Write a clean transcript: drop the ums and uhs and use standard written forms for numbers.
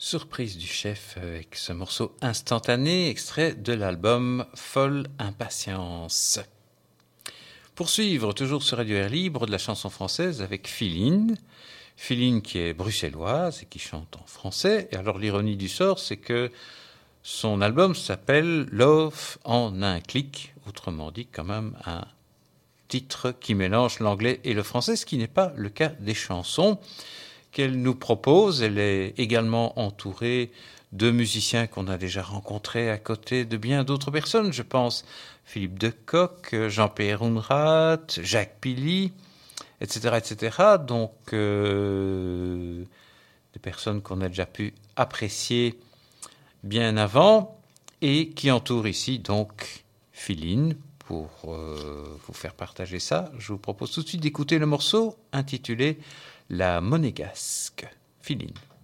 Surprise du chef avec ce morceau instantané, extrait de l'album Folle Impatience. Poursuivre toujours sur Radio Air Libre de la chanson française avec Philine. Philine qui est bruxelloise et qui chante en français. Et alors l'ironie du sort, c'est que son album s'appelle Love en un clic, autrement dit quand même un titre qui mélange l'anglais et le français, ce qui n'est pas le cas des chansons qu'elle nous propose. Elle est également entourée de musiciens qu'on a déjà rencontrés à côté de bien d'autres personnes. Je pense Philippe Decoq, Jean-Pierre Unrat, Jacques Pilly, etc., etc. Donc, des personnes qu'on a déjà pu apprécier bien avant et qui entourent ici donc Philine. Pour vous faire partager ça, je vous propose tout de suite d'écouter le morceau intitulé La Monégasque. Philine.